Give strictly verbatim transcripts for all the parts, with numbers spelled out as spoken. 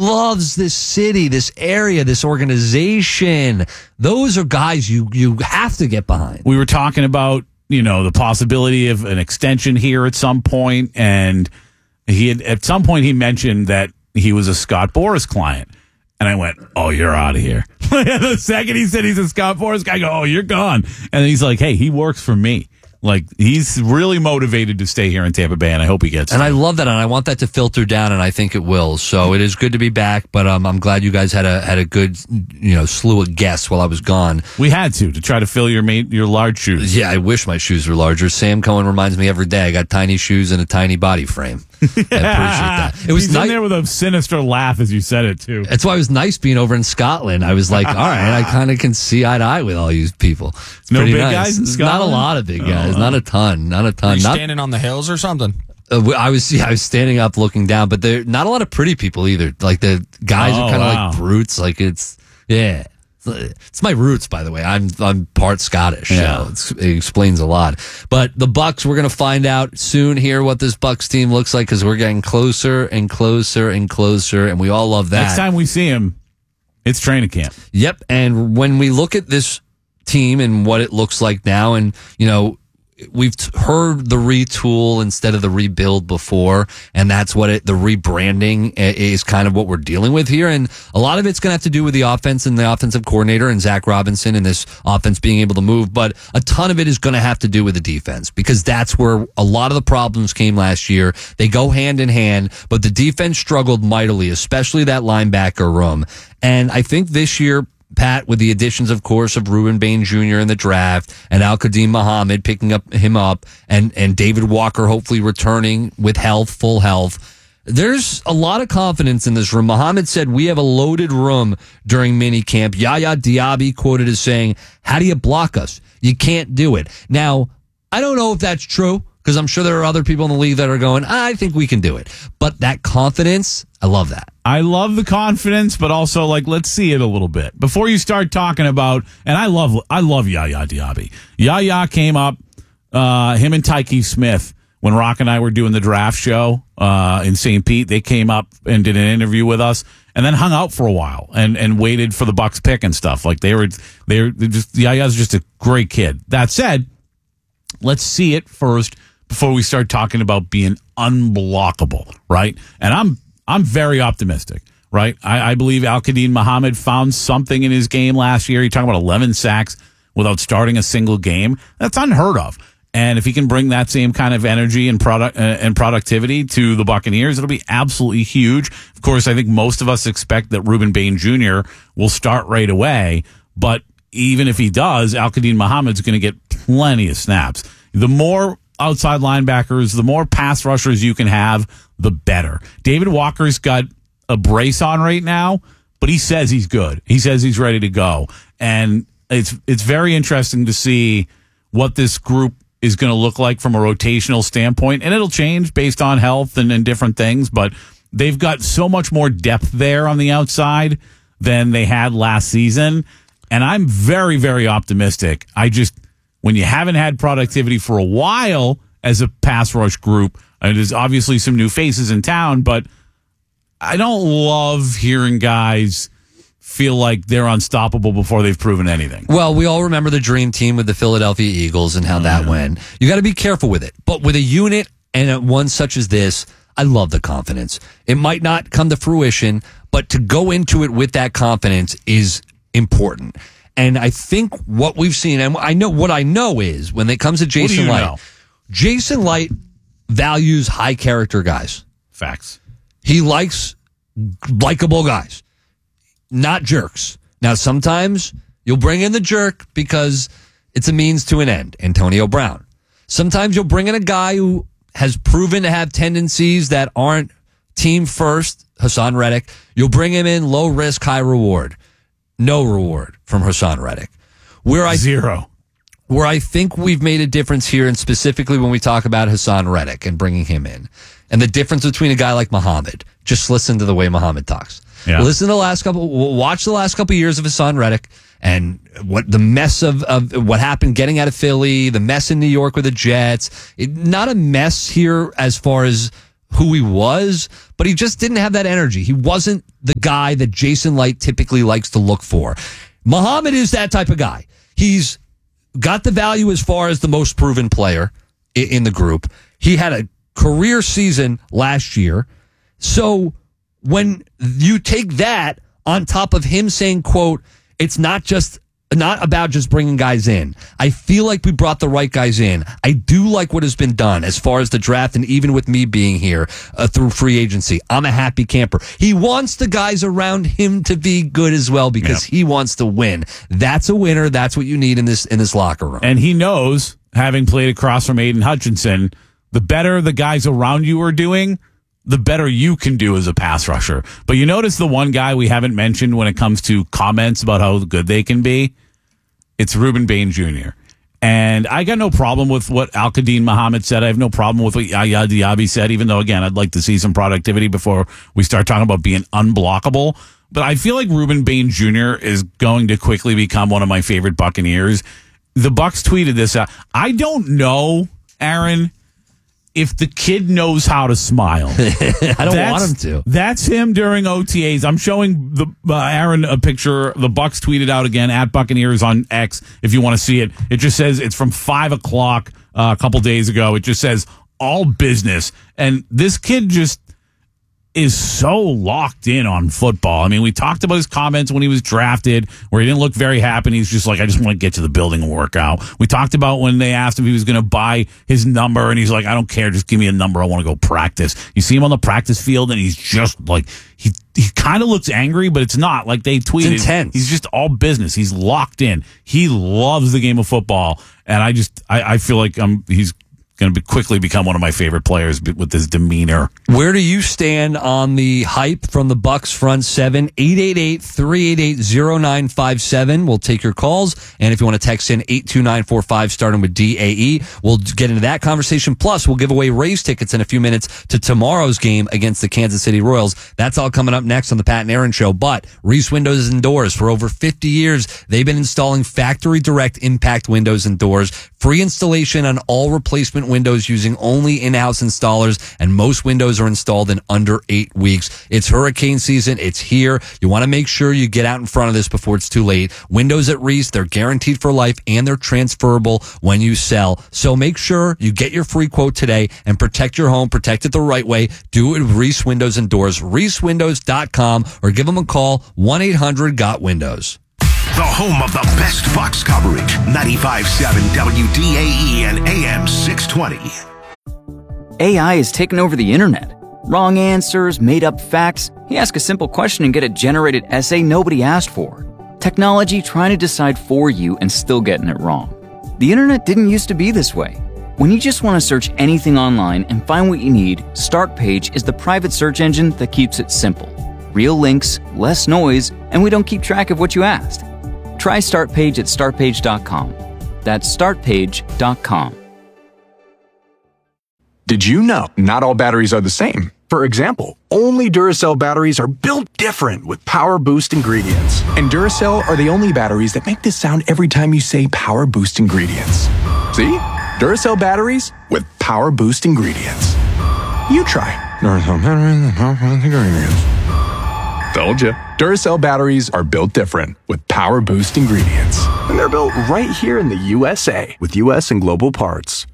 loves this city, this area, this organization. Those are guys you you have to get behind. We were talking about, you know, the possibility of an extension here at some point, and he had, at some point he mentioned that he was a Scott Boras client. And I went, oh, you're out of here. The second he said he's a Scott Boras guy, I go, oh, you're gone. And then he's like, hey, he works for me. Like, he's really motivated to stay here in Tampa Bay, and I hope he gets And to. I love that, and I want that to filter down, and I think it will. So it is good to be back, but um, I'm glad you guys had a had a good, you know, slew of guests while I was gone. We had to, to try to fill your mate, your large shoes. Yeah, I wish my shoes were larger. Sam Cohen reminds me every day I got tiny shoes and a tiny body frame. I appreciate that. It was He's nice. in there with a sinister laugh as you said it, too. That's why it was nice being over in Scotland. I was like, all right, I kind of can see eye to eye with all you people. It's No pretty big nice. guys in Not a Scotland? lot of big guys. Oh, Not a ton. Not a Were ton. you Not, standing on the hills or something? uh, I was yeah, I was standing up looking down, but there not a lot of pretty people either. Like the guys Oh, are kind of wow. like brutes. Like it's yeah. It's my roots, by the way. I'm I'm part Scottish, Yeah. so it's, it explains a lot. But the Bucks, we're gonna find out soon here what this Bucks team looks like because we're getting closer and closer and closer, and we all love that. Next time we see him, it's training camp. Yep. And when we look at this team and what it looks like now, and, you know, we've t- heard the retool instead of the rebuild before, and that's what it, the rebranding is kind of what we're dealing with here. And a lot of it's going to have to do with the offense and the offensive coordinator and Zach Robinson and this offense being able to move. But a ton of it is going to have to do with the defense because that's where a lot of the problems came last year. They go hand in hand, but the defense struggled mightily, especially that linebacker room. And I think this year, Pat, with the additions, of course, of Ruben Bain Junior in the draft and Al-Qadim Muhammad picking up him up and, and David Walker hopefully returning with health, full health. There's a lot of confidence in this room. Muhammad said, we have a loaded room during mini camp. Yaya Diaby quoted as saying, how do you block us? You can't do it. Now, I don't know if that's true because I'm sure there are other people in the league that are going, I think we can do it. But that confidence, I love that. I love the confidence, but also like let's see it a little bit before you start talking about. And I love I love Yaya Diaby. Yaya came up, uh, him and Tyke Smith when Rock and I were doing the draft show uh, in Saint Pete. They came up and did an interview with us, and then hung out for a while and, and waited for the Bucks pick and stuff. Like they were they were just Yaya's just a great kid. That said, let's see it first before we start talking about being unblockable, right? And I'm. I'm very optimistic, right? I, I believe Al-Qadim Muhammad found something in his game last year. You're talking about eleven sacks without starting a single game. That's unheard of. And if he can bring that same kind of energy and product uh, and productivity to the Buccaneers, it'll be absolutely huge. Of course, I think most of us expect that Ruben Bain Junior will start right away. But even if he does, Al-Qadim Muhammad's going to get plenty of snaps. The more outside linebackers, the more pass rushers you can have, the better. David Walker's got a brace on right now, but he says he's good. He says he's ready to go. And it's it's very interesting to see what this group is going to look like from a rotational standpoint. And it'll change based on health and, and different things, but they've got so much more depth there on the outside than they had last season. And I'm very, very optimistic. I just, when you haven't had productivity for a while as a pass rush group, and there's obviously some new faces in town, but I don't love hearing guys feel like they're unstoppable before they've proven anything. Well, we all remember the dream team with the Philadelphia Eagles and how Oh, that yeah. went. You got to be careful with it. But with a unit and a one such as this, I love the confidence. It might not come to fruition, but to go into it with that confidence is important. And I think what we've seen, and I know what I know is when it comes to Jason you Light, know? Jason Light values high character guys. Facts. He likes likable guys, not jerks. Now, sometimes you'll bring in the jerk because it's a means to an end, Antonio Brown. Sometimes you'll bring in a guy who has proven to have tendencies that aren't team first, Hassan Reddick. You'll bring him in low risk, high reward. No reward from Hassan Reddick. Where I Zero. Where I think we've made a difference here, and specifically when we talk about Hassan Reddick and bringing him in, and the difference between a guy like Muhammad. Just listen to the way Muhammad talks. Yeah. Listen to the last couple, watch the last couple years of Hassan Reddick and what the mess of, of what happened getting out of Philly, the mess in New York with the Jets. It, not a mess here as far as who he was, but he just didn't have that energy. He wasn't the guy that Jason Licht typically likes to look for. Muhammad is that type of guy. He's got the value as far as the most proven player in the group. He had a career season last year. So when you take that on top of him saying, quote, it's not just not about just bringing guys in. I feel like we brought the right guys in. I do like what has been done as far as the draft, and even with me being here uh, through free agency, I'm a happy camper. He wants the guys around him to be good as well because yep. he wants to win. That's a winner. That's what you need in this in this locker room. And he knows, having played across from Aiden Hutchinson, the better the guys around you are doing, the better you can do as a pass rusher. But you notice the one guy we haven't mentioned when it comes to comments about how good they can be? It's Ruben Bain Junior And I got no problem with what Al-Qadim Muhammad said. I have no problem with what Yaya Diaby said, even though, again, I'd like to see some productivity before we start talking about being unblockable. But I feel like Ruben Bain Junior is going to quickly become one of my favorite Buccaneers. The Bucs tweeted this out. I don't know, Aaron, if the kid knows how to smile. I don't that's, want him to. That's him during O T As. I'm showing the uh, Aaron a picture. The Bucs tweeted out again at Buccaneers on X if you want to see it. It just says it's from five o'clock uh, a couple days ago. It just says all business. And this kid just is so locked in on football. I mean, we talked about his comments when he was drafted where he didn't look very happy. He's just like, I just want to get to the building and work out. We talked about when they asked him if he was going to buy his number, and he's like, I don't care. Just give me a number. I want to go practice. You see him on the practice field, and he's just like, he he kind of looks angry, but it's not. Like they tweeted, it's intense. He's just all business. He's locked in. He loves the game of football, and I just, I, I feel like um he's going to be quickly become one of my favorite players with his demeanor. Where do you stand on the hype from the Bucs front seven? eight eight eight, three eight eight, zero nine five seven. We'll take your calls. And if you want to text in eight two nine four five, starting with D A E, we'll get into that conversation. Plus, we'll give away Rays tickets in a few minutes to tomorrow's game against the Kansas City Royals. That's all coming up next on the Pat and Aaron Show. But Reese Windows and Doors, for over fifty years, they've been installing factory direct impact windows and doors. Free installation on all replacement windows using only in-house installers, and most windows are installed in under eight weeks. It's hurricane season. It's here. You want to make sure you get out in front of this before it's too late. Windows at Reese, they're guaranteed for life, and they're transferable when you sell. So make sure you get your free quote today and protect your home. Protect it the right way. Do it with Reese Windows and Doors. Reese Windows dot com, or give them a call, one eight hundred got windows. The home of the best Bucs coverage, ninety-five point seven W D A E and A M six twenty. A I has taken over the internet. Wrong answers, made-up facts. You ask a simple question and get a generated essay nobody asked for. Technology trying to decide for you and still getting it wrong. The internet didn't used to be this way. When you just want to search anything online and find what you need, StartPage is the private search engine that keeps it simple. Real links, less noise, and we don't keep track of what you asked. Try StartPage at start page dot com. That's start page dot com. Did you know not all batteries are the same? For example, only Duracell batteries are built different with Power Boost ingredients. And Duracell are the only batteries that make this sound every time you say Power Boost ingredients. See? Duracell batteries with Power Boost ingredients. You try. Duracell batteries with Power Boost ingredients. Told you. Duracell batteries are built different with Power Boost ingredients. And they're built right here in the U S A with U S and global parts.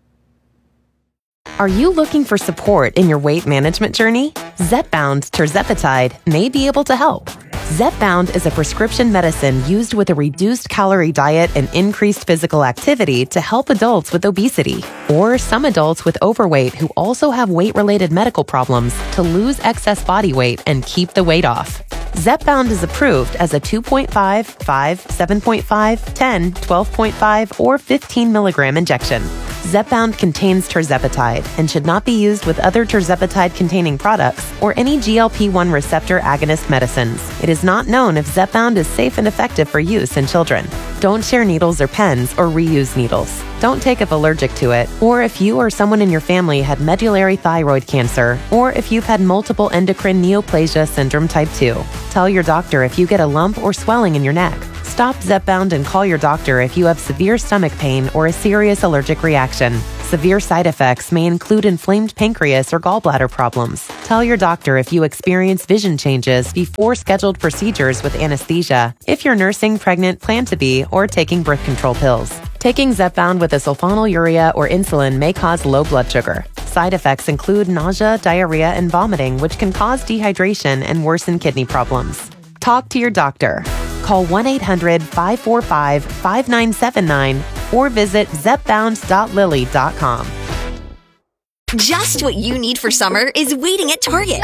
Are you looking for support in your weight management journey? Zepbound tirzepatide may be able to help. Zepbound is a prescription medicine used with a reduced calorie diet and increased physical activity to help adults with obesity, or some adults with overweight who also have weight-related medical problems to lose excess body weight and keep the weight off. Zepbound is approved as a two point five, five, seven point five, ten, twelve point five, or fifteen milligram injection. Zepbound contains tirzepatide and should not be used with other tirzepatide-containing products or any G L P one receptor agonist medicines. It is not known if Zepbound is safe and effective for use in children. Don't share needles or pens or reuse needles. Don't take if allergic to it, or if you or someone in your family had medullary thyroid cancer, or if you've had multiple endocrine neoplasia syndrome type two. Tell your doctor if you get a lump or swelling in your neck. Stop Zepbound and call your doctor if you have severe stomach pain or a serious allergic reaction. Severe side effects may include inflamed pancreas or gallbladder problems. Tell your doctor if you experience vision changes before scheduled procedures with anesthesia, if you're nursing, pregnant, plan to be, or taking birth control pills. Taking Zepbound with a sulfonylurea or insulin may cause low blood sugar. Side effects include nausea, diarrhea, and vomiting, which can cause dehydration and worsen kidney problems. Talk to your doctor. Call one eight hundred five four five five nine seven nine or visit zepbound dot lilly dot com. Just what you need for summer is waiting at Target.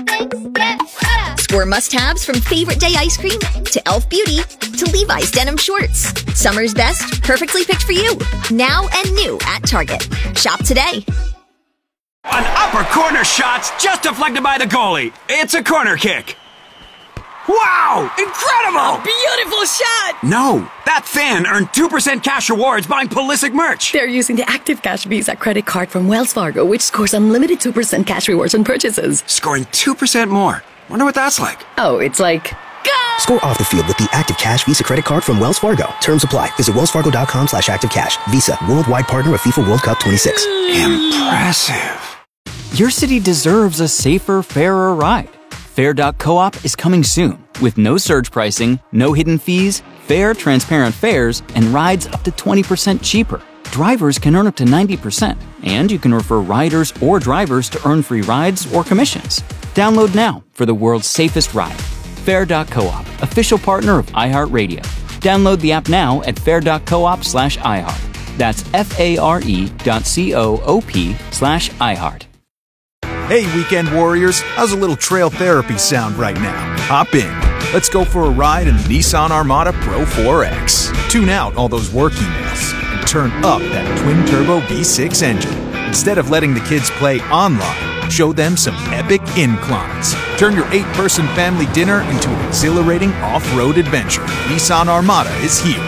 Score must-haves from Favorite Day ice cream to Elf Beauty to Levi's denim shorts. Summer's best, perfectly picked for you. Now and new at Target. Shop today. An upper corner shot's just deflected by the goalie. It's a corner kick. Wow! Incredible! Beautiful shot! No, that fan earned two percent cash rewards buying Pulisic merch. They're using the Active Cash Visa credit card from Wells Fargo, which scores unlimited two percent cash rewards on purchases. Scoring two percent more. Wonder what that's like. Oh, it's like... Go! Score off the field with the Active Cash Visa credit card from Wells Fargo. Terms apply. Visit wellsfargo.com slash activecash. Visa, worldwide partner of FIFA World Cup twenty-six. Impressive. Your city deserves a safer, fairer ride. Fair dot coop is coming soon with no surge pricing, no hidden fees, fair, transparent fares, and rides up to twenty percent cheaper. Drivers can earn up to ninety percent, and you can refer riders or drivers to earn free rides or commissions. Download now for the world's safest ride. Fair dot coop, official partner of iHeartRadio. Download the app now at fair dot coop slash iHeart. That's F-A-R-E dot C-O-O-P slash iHeart. Hey, weekend warriors, how's a little trail therapy sound right now? Hop in. Let's go for a ride in the Nissan Armada Pro four X. Tune out all those work emails and turn up that twin-turbo V six engine. Instead of letting the kids play online, show them some epic inclines. Turn your eight-person family dinner into an exhilarating off-road adventure. Nissan Armada is here.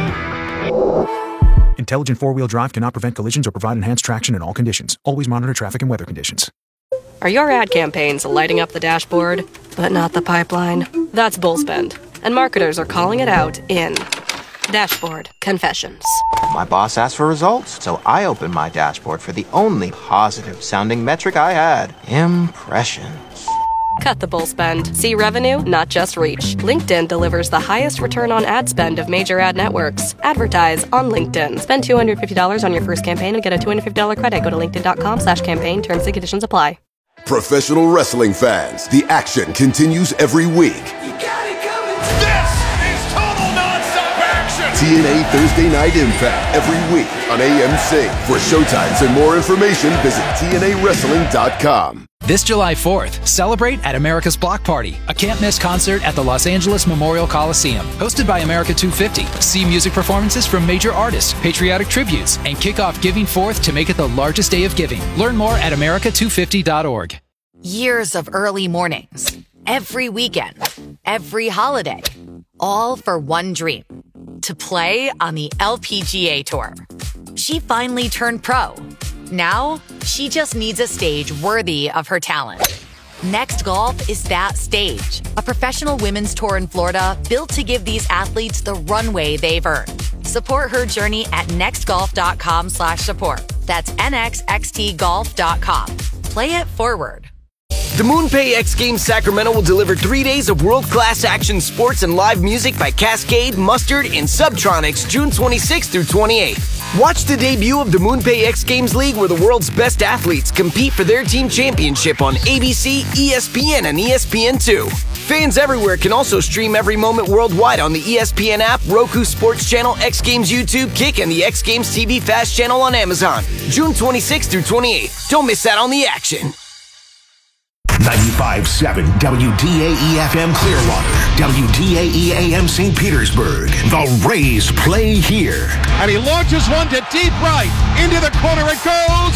Intelligent four-wheel drive cannot prevent collisions or provide enhanced traction in all conditions. Always monitor traffic and weather conditions. Are your ad campaigns lighting up the dashboard, but not the pipeline? That's Bullspend, and marketers are calling it out in Dashboard Confessions. My boss asked for results, so I opened my dashboard for the only positive-sounding metric I had, impressions. Cut the bull spend. See revenue, not just reach. LinkedIn delivers the highest return on ad spend of major ad networks. Advertise on LinkedIn. Spend two hundred fifty dollars on your first campaign and get a two hundred fifty dollars credit. Go to linkedin.com slash campaign. Terms and conditions apply. Professional wrestling fans, the action continues every week. You got it coming. This is total nonstop action. T N A Thursday Night Impact every week on A M C. For showtimes and more information, visit T N A wrestling dot com. This July fourth, celebrate at America's Block Party, a can't-miss concert at the Los Angeles Memorial Coliseum. Hosted by America two fifty. See music performances from major artists, patriotic tributes, and kick off Giving Fourth to make it the largest day of giving. Learn more at america two fifty dot org. Years of early mornings, every weekend, every holiday, all for one dream, to play on the L P G A Tour. She finally turned pro. Now, she just needs a stage worthy of her talent. Next Golf is that stage. A professional women's tour in Florida built to give these athletes the runway they've earned. Support her journey at nextgolf.com slash support. That's N X X T golf dot com. Play it forward. The MoonPay X Games Sacramento will deliver three days of world-class action sports and live music by Cascade, Mustard, and Subtronics June twenty-sixth through twenty-eighth. Watch the debut of the MoonPay X Games League where the world's best athletes compete for their team championship on A B C, E S P N, and E S P N two. Fans everywhere can also stream every moment worldwide on the E S P N app, Roku Sports Channel, X Games YouTube, Kick, and the X Games T V Fast Channel on Amazon. June twenty-sixth through twenty-eighth. Don't miss out on the action. ninety-five point seven W D A E F M Clearwater, W D A E A M Saint Petersburg. The Rays play here. And he launches one to deep right. Into the corner it goes.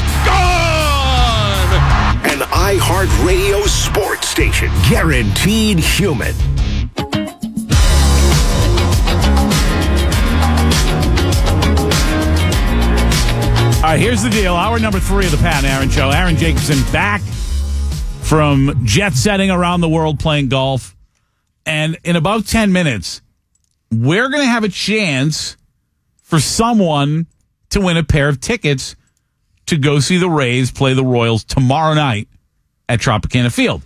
Gone! An iHeartRadio sports station. Guaranteed human. All right, here's the deal. Hour number three of the Pat and Aaron Show. Aaron Jacobson back from jet setting around the world playing golf. And in about ten minutes, we're going to have a chance for someone to win a pair of tickets to go see the Rays play the Royals tomorrow night at Tropicana Field.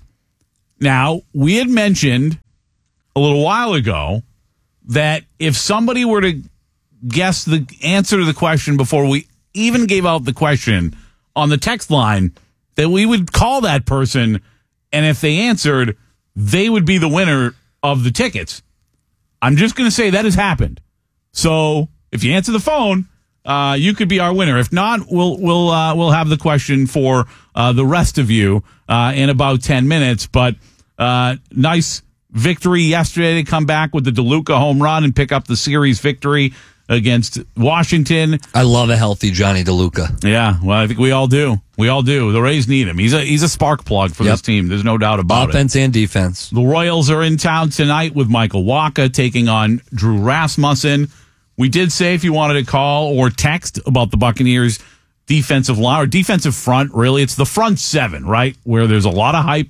Now, we had mentioned a little while ago that if somebody were to guess the answer to the question before we even gave out the question on the text line, that we would call that person, and if they answered, they would be the winner of the tickets. I'm just going to say that has happened. So if you answer the phone, uh, you could be our winner. If not, we'll we'll uh, we'll have the question for uh, the rest of you uh, in about ten minutes. But uh, nice victory yesterday to come back with the DeLuca home run and pick up the series victory against Washington. I love a healthy Johnny DeLuca. Yeah, well, I think we all do. We all do. The Rays need him. He's a he's a spark plug for Yep. this team. There's no doubt about Offense it. and defense. The Royals are in town tonight with Michael Wacha taking on Drew Rasmussen. We did say if you wanted to call or text about the Buccaneers defensive line or defensive front, really, it's the front seven, right? Where there's a lot of hype,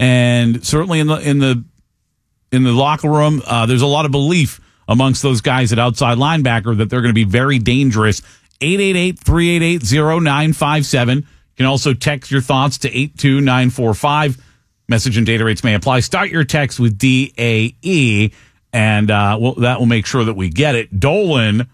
and certainly in the in the in the locker room, uh, there's a lot of belief amongst those guys at outside linebacker that they're going to be very dangerous. eight eight eight, three eight eight, zero nine five seven. You can also text your thoughts to eight two nine four five. Message and data rates may apply. Start your text with D A E, and uh, well, that will make sure that we get it. Dolan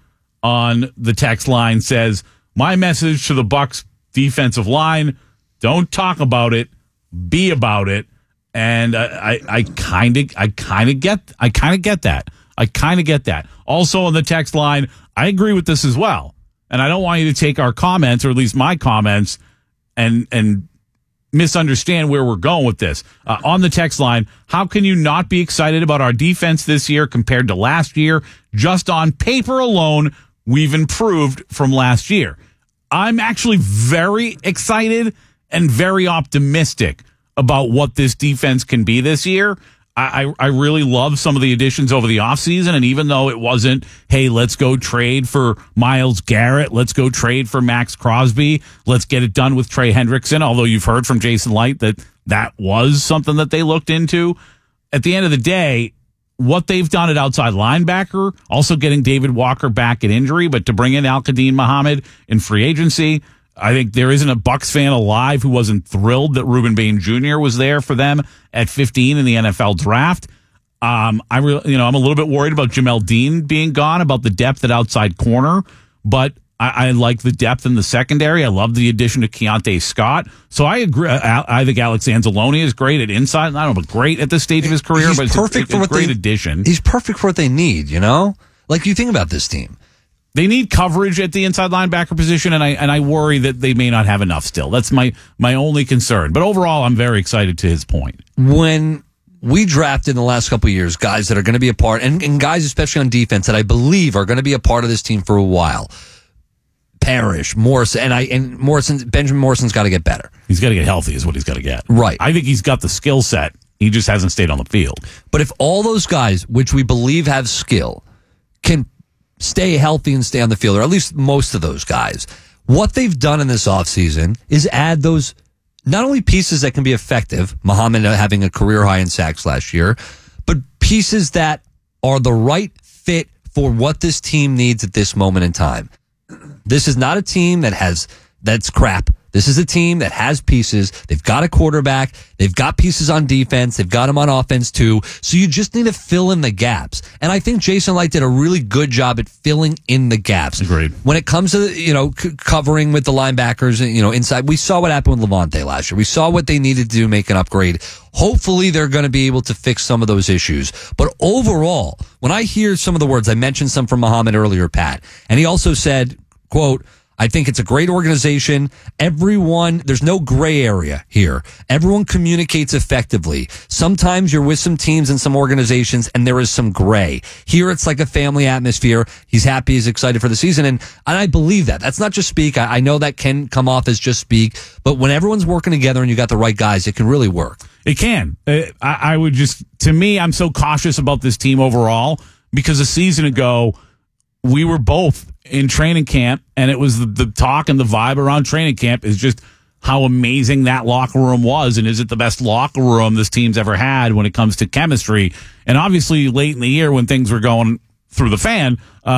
on the text line says, my message to the Bucs defensive line, don't talk about it, be about it. And I I kind of I kind of get I kind of get that. I kind of get that. Also on the text line, I agree with this as well. And I don't want you to take our comments, or at least my comments, and and misunderstand where we're going with this. Uh, on the text line, how can you not be excited about our defense this year compared to last year? Just on paper alone, we've improved from last year. I'm actually very excited and very optimistic about what this defense can be this year. I, I really love some of the additions over the offseason, and even though it wasn't, hey, let's go trade for Myles Garrett, let's go trade for Max Crosby, let's get it done with Trey Hendrickson, although you've heard from Jason Light that that was something that they looked into. At the end of the day, what they've done at outside linebacker, also getting David Walker back at injury, but to bring in Al-Qadim Muhammad in free agency, I think there isn't a Bucs fan alive who wasn't thrilled that Reuben Bain Junior was there for them at fifteen in the N F L draft. Um, I really, you know, I'm a little bit worried about Jamel Dean being gone, about the depth at outside corner, but I, I like the depth in the secondary. I love the addition to Keontae Scott. So I agree. I, I think Alex Anzalone is great at inside. I don't know, but great at this stage of his career. He's but it's perfect a, for a what great they, addition. He's perfect for what they need. You know, like you think about this team. They need coverage at the inside linebacker position, and I and I worry that they may not have enough still. That's my my only concern. But overall, I'm very excited to his point. When we drafted in the last couple of years guys that are going to be a part, and, and guys especially on defense that I believe are going to be a part of this team for a while. Parrish, Morrison, and I and Morrison, Benjamin Morrison's got to get better. He's got to get healthy, is what he's got to get. Right. I think he's got the skill set. He just hasn't stayed on the field. But if all those guys, which we believe have skill, can stay healthy and stay on the field, or at least most of those guys, what they've done in this offseason is add those not only pieces that can be effective, Muhammad having a career high in sacks last year, but pieces that are the right fit for what this team needs at this moment in time. This is not a team that has that's crap. This is a team that has pieces. They've got a quarterback. They've got pieces on defense. They've got them on offense too. So you just need to fill in the gaps. And I think Jason Light did a really good job at filling in the gaps. Agreed. When it comes to, you know, c- covering with the linebackers, you know, inside, we saw what happened with Levante last year. We saw what they needed to do to make an upgrade. Hopefully they're going to be able to fix some of those issues. But overall, when I hear some of the words, I mentioned some from Muhammad earlier, Pat, and he also said, quote, I think it's a great organization. Everyone, there's no gray area here. Everyone communicates effectively. Sometimes you're with some teams and some organizations and there is some gray. Here it's like a family atmosphere. He's happy, he's excited for the season. And, and I believe that. That's not just speak. I, I know that can come off as just speak, but when everyone's working together and you got the right guys, it can really work. It can. Uh, I, I would just, to me, I'm so cautious about this team overall because a season ago, we were both in training camp, and it was the, the talk and the vibe around training camp is just how amazing that locker room was, and is it the best locker room this team's ever had when it comes to chemistry? And obviously, late in the year when things were going through the fan, uh,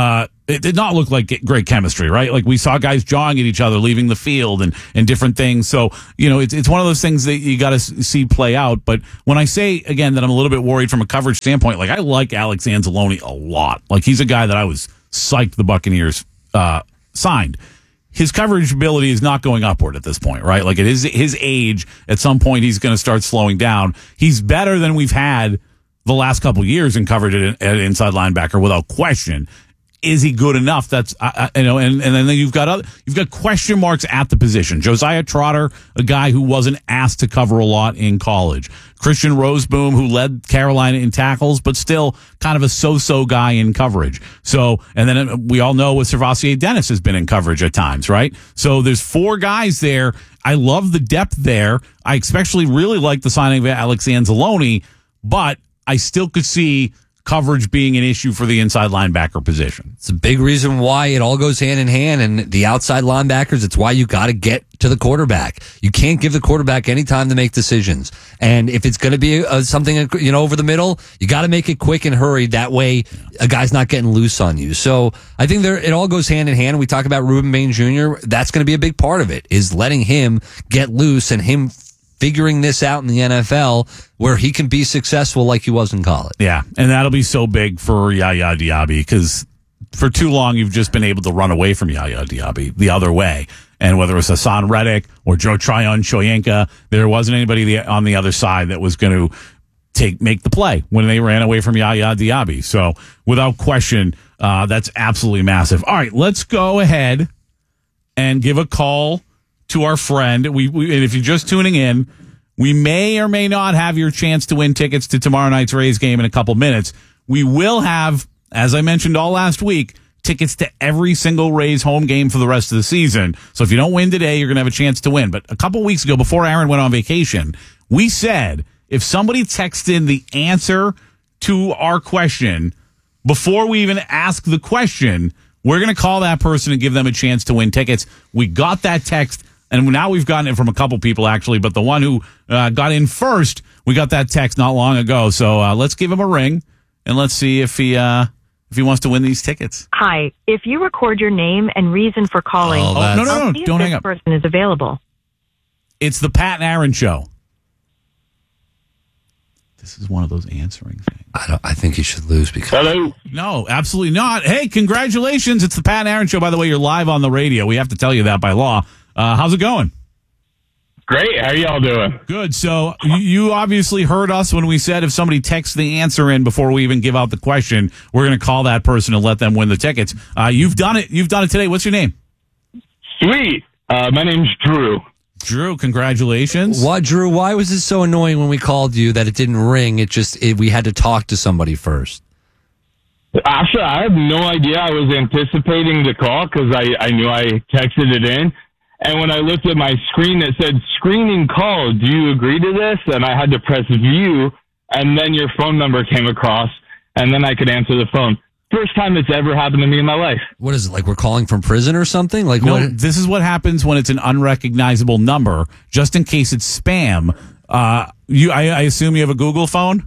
it did not look like great chemistry, right? Like we saw guys jawing at each other, leaving the field and, and different things. So, you know, it's, it's one of those things that you got to see play out. But when I say, again, that I'm a little bit worried from a coverage standpoint, like I like Alex Anzalone a lot. Like he's a guy that I was psyched the Buccaneers uh, signed. His coverage ability is not going upward at this point, right? Like at his, his age, at some point he's going to start slowing down. He's better than we've had the last couple of years in coverage at, at inside linebacker without question. Is he good enough? That's uh, you know, and, and then you've got other, you've got question marks at the position. Josiah Trotter, a guy who wasn't asked to cover a lot in college. Christian Roseboom, who led Carolina in tackles, but still kind of a so-so guy in coverage. So, and then we all know what Servassier Dennis has been in coverage at times, right? So there's four guys there. I love the depth there. I especially really like the signing of Alex Anzalone, but I still could see coverage being an issue for the inside linebacker position. It's a big reason why it all goes hand in hand. And the outside linebackers, it's why you got to get to the quarterback. You can't give the quarterback any time to make decisions. And if it's going to be uh, something, you know, over the middle, you got to make it quick and hurried. That way a guy's not getting loose on you. So I think there, it all goes hand in hand. We talk about Ruben Bain Junior That's going to be a big part of it, is letting him get loose and him figuring this out in the N F L where he can be successful like he was in college. Yeah, and that'll be so big for Yaya Diaby because for too long you've just been able to run away from Yaya Diaby the other way. And whether it was Hassan Reddick or Joe Tryon Shoyinka, there wasn't anybody on the other side that was going to take make the play when they ran away from Yaya Diaby. So without question, uh, that's absolutely massive. All right, let's go ahead and give a call to our friend. We, we and if you're just tuning in, we may or may not have your chance to win tickets to tomorrow night's Rays game in a couple minutes. We will have, as I mentioned all last week, tickets to every single Rays home game for the rest of the season. So if you don't win today, you're going to have a chance to win. But a couple weeks ago, before Aaron went on vacation, we said if somebody texts in the answer to our question before we even ask the question, we're going to call that person and give them a chance to win tickets. We got that text. And now we've gotten it from a couple people, actually. But the one who uh, got in first, we got that text not long ago. So uh, let's give him a ring, and let's see if he uh, if he wants to win these tickets. Hi. If you record your name and reason for calling, oh, no, no, no, I'll see if don't this hang up. person is available. It's the Pat and Aaron Show. This is one of those answering things. I don't. I think he should lose because. Hello. No, absolutely not. Hey, congratulations! It's the Pat and Aaron Show. By the way, you're live on the radio. We have to tell you that by law. Uh, how's it going? Great. How are y'all doing? Good. So you, you obviously heard us when we said if somebody texts the answer in before we even give out the question, we're going to call that person and let them win the tickets. Uh, you've done it. You've done it today. What's your name? Sweet. Uh, my name's Drew. Drew, congratulations. What, Drew? Why was it so annoying when we called you that it didn't ring? It just it, we had to talk to somebody first. Actually, I have no idea. I was anticipating the call because I, I knew I texted it in. And when I looked at my screen, it said, screening call, do you agree to this? And I had to press view, and then your phone number came across, and then I could answer the phone. First time it's ever happened to me in my life. What is it, like we're calling from prison or something? Like no, what? This is what happens when it's an unrecognizable number, just in case it's spam. Uh, you, I, I assume you have a Google phone?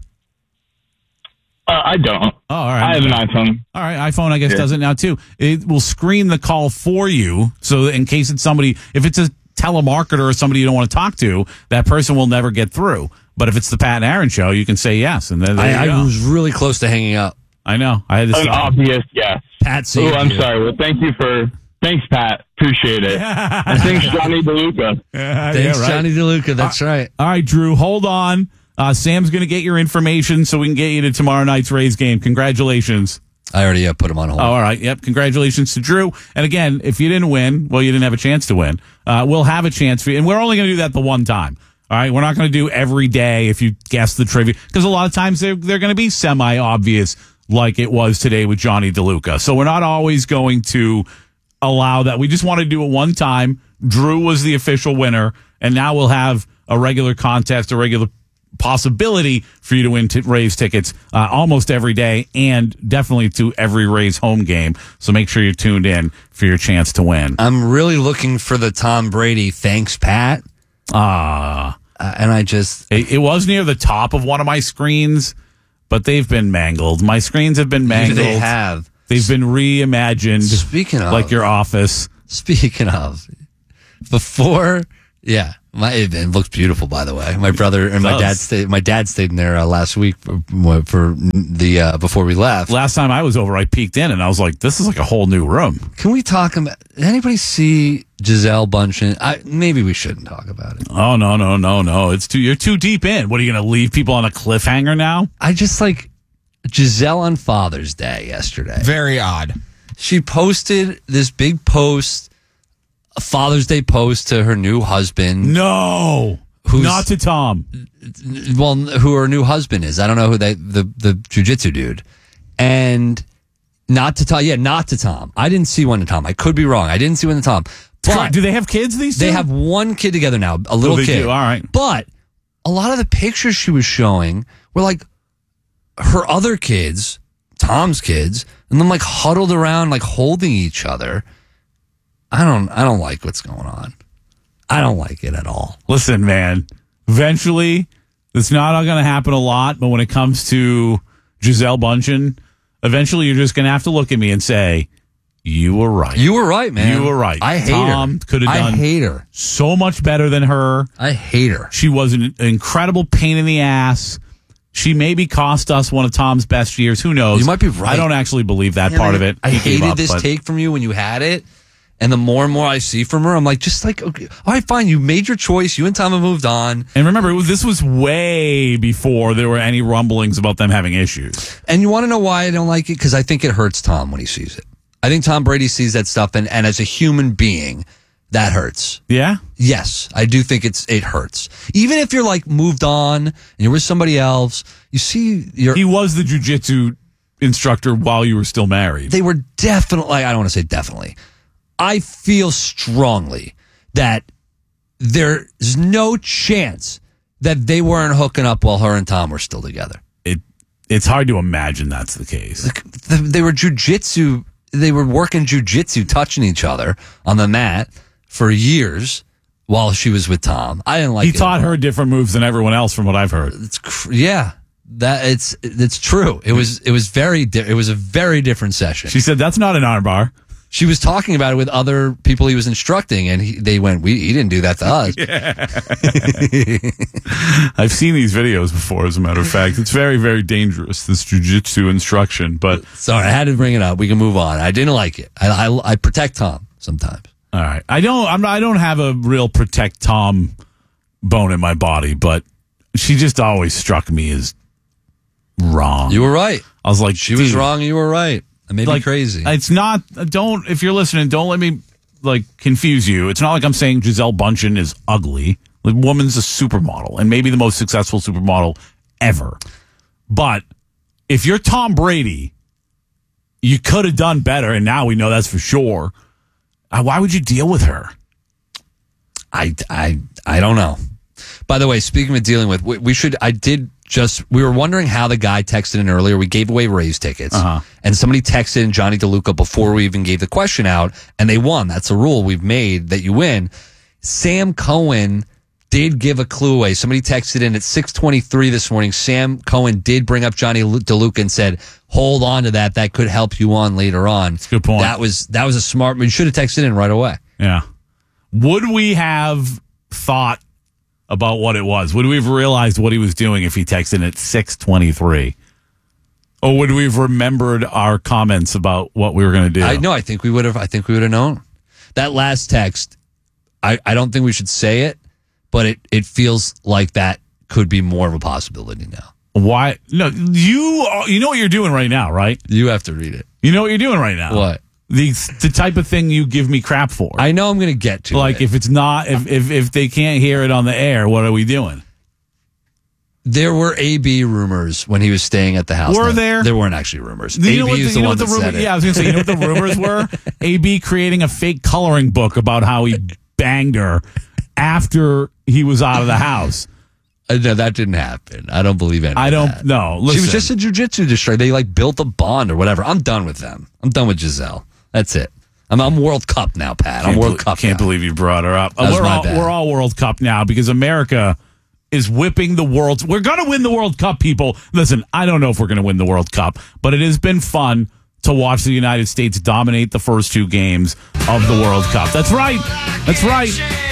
Uh, I don't. Oh, all right. I have an iPhone. All right, iPhone, I guess, Yeah. does it now, too. It will screen the call for you, so in case it's somebody, if it's a telemarketer or somebody you don't want to talk to, that person will never get through. But if it's the Pat and Aaron Show, you can say yes, and then there I, you go. I was really close to hanging up. I know. I had to An say- obvious yes. Pat, Oh, I'm sorry. Well, thank you for... Thanks, Pat. Appreciate it. And thanks, Johnny DeLuca. Thanks, Johnny DeLuca. That's right. All right, Drew, hold on. Uh, Sam's going to get your information so we can get you to tomorrow night's Rays game. Congratulations. I already uh, put him on hold. Oh, all right. Yep. Congratulations to Drew. And again, if you didn't win, well, you didn't have a chance to win. Uh, we'll have a chance for you. And we're only going to do that the one time. All right. We're not going to do every day if you guess the trivia, because a lot of times they're, they're going to be semi-obvious like it was today with Johnny DeLuca. So we're not always going to allow that. We just want to do it one time. Drew was the official winner, and now we'll have a regular contest, a regular possibility for you to win t- Rays tickets uh, almost every day, and definitely to every Rays home game. So make sure you're tuned in for your chance to win. I'm really looking for the Tom Brady thanks, Pat. Ah, uh, and I just it, it was near the top of one of my screens, but they've been mangled. My screens have been mangled. They have. They've been reimagined. Speaking of, like your office. Speaking of, before, yeah, my it, it looks beautiful. By the way, my brother and my dad stayed. My dad stayed in there uh, last week for, for the uh, before we left. Last time I was over, I peeked in and I was like, "This is like a whole new room." Can we talk about? Did anybody see Gisele Bundchen? I, maybe we shouldn't talk about it. Oh no, no, no, no! It's too. You're too deep in. What are you going to leave people on a cliffhanger now? I just like Gisele on Father's Day yesterday. Very odd. She posted this big post, a Father's Day post to her new husband. No, who's, not to Tom. Well, who her new husband is. I don't know who they, the, the jiu-jitsu dude. And not to Tom. Yeah, not to Tom. I didn't see one to Tom. I could be wrong. I didn't see one to Tom. But do they have kids, these two? They have one kid together now, a little oh, they kid. Do. All right. But a lot of the pictures she was showing were like her other kids, Tom's kids, and them like huddled around, like holding each other. I don't, I don't like what's going on. I don't like it at all. Listen, man, eventually it's not going to happen a lot, but when it comes to Gisele Bundchen, eventually you're just going to have to look at me and say, you were right. You were right, man. You were right. I hate Tom her. could have done I hate her. so much better than her. I hate her. She was an incredible pain in the ass. She maybe cost us one of Tom's best years. Who knows? You might be right. I don't actually believe that Yeah, part man, of it. I He gave hated up, this but- take from you when you had it. And the more and more I see from her, I'm like, just like, okay, all right, fine. You made your choice. You and Tom have moved on. And remember, it was, this was way before there were any rumblings about them having issues. And you want to know why I don't like it? Because I think it hurts Tom when he sees it. I think Tom Brady sees that stuff, and, and as a human being, that hurts. Yeah? Yes, I do think it's it hurts. Even if you're like moved on and you're with somebody else, you see, you're. He was the jiu-jitsu instructor while you were still married. They were definitely. I don't want to say definitely. I feel strongly that there's no chance that they weren't hooking up while her and Tom were still together. It it's hard to imagine that's the case. They were jujitsu. They were working jujitsu, touching each other on the mat for years while she was with Tom. I didn't like. He it taught her different moves than everyone else, from what I've heard. It's cr- yeah, that it's it's true. It was it was very di- it was a very different session. She said that's not an armbar. She was talking about it with other people he was instructing, and he, they went, "We he didn't do that to us." I've seen these videos before, as a matter of fact. It's very, very dangerous, this jiu-jitsu instruction. But sorry, I had to bring it up. We can move on. I didn't like it. I I, I protect Tom sometimes. All right, I don't. I'm. I don't have a real protect Tom bone in my body, but she just always struck me as wrong. You were right. I was like, she was wrong, and you were right. It made like, me crazy. It's not. Don't. If you're listening, don't let me like confuse you. It's not like I'm saying Gisele Bundchen is ugly. The woman's a supermodel, and maybe the most successful supermodel ever. But if you're Tom Brady, you could have done better, and now we know that's for sure. Uh, why would you deal with her? I, I, I don't know. By the way, speaking of dealing with, we, we should, I did just, we were wondering how the guy texted in earlier. We gave away Rays tickets, uh-huh. and somebody texted in Johnny DeLuca before we even gave the question out, and they won. That's a rule we've made that you win. Sam Cohen did give a clue away. Somebody texted in at six twenty-three this morning. Sam Cohen did bring up Johnny DeLuca and said, hold on to that. That could help you on later on. That's a good point. That was, that was a smart, we should have texted in right away. Yeah. Would we have thought about what it was? Would we have realized what he was doing if he texted in at six twenty-three? Or would we have remembered our comments about what we were going to do? I no, I think we would have, I think we would have known. That last text, I, I don't think we should say it, but it, it feels like that could be more of a possibility now. Why? No, you you know what you're doing right now, right? You have to read it. You know what you're doing right now? What? The the type of thing you give me crap for. I know I'm going to get to like it. if it's not, if, if if they can't hear it on the air, what are we doing? There were A B rumors when he was staying at the house. Were No, there? There weren't actually rumors. You know A B what is the, the you know one what the that rumor, said it. Yeah, I was going to say, you know what the rumors were? A B creating a fake coloring book about how he banged her after he was out of the house. Uh, no, that didn't happen. I don't believe any I of don't that. know. She Listen. was just a jiu-jitsu destroyer. They like built a bond or whatever. I'm done with them. I'm done with Gisele. That's it. I'm, I'm World Cup now, Pat. I'm Can't World be- Cup Can't now. believe you brought her up. That was we're, my all, bad. we're all World Cup now because America is whipping the world. We're going to win the World Cup, people. Listen, I don't know if we're going to win the World Cup, but it has been fun to watch the United States dominate the first two games of the World Cup. That's right. That's right.